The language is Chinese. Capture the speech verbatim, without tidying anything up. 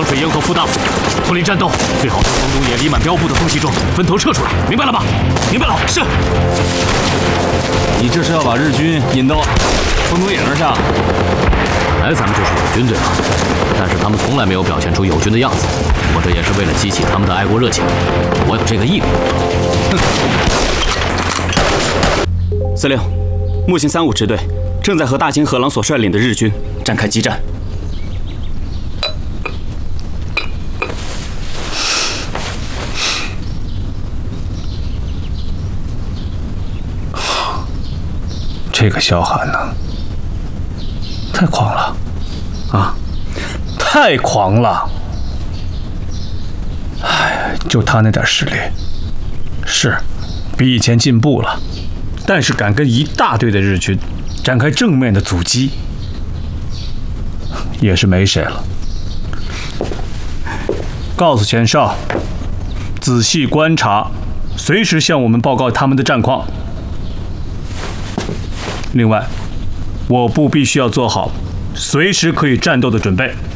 江水沿河复大，脱离战斗，最好从冯东野、李满标部的偷袭中分头撤出来，明白了吗？明白了。是。 你这是要把日军引到冯东野那儿上？ 本来咱们就是友军，对吧？但是他们从来没有表现出友军的样子，我这也是为了激起他们的爱国热情，我有这个义务。 哼。司令，木星三五支队正在和大金和郎所率领的日军展开激战。 这个萧寒呢，太狂了，啊，太狂了！哎，就他那点实力，是比以前进步了，但是敢跟一大队的日军展开正面的阻击，也是没谁了。告诉钱少，仔细观察，随时向我们报告他们的战况。另外，我部必须要做好随时可以战斗的准备。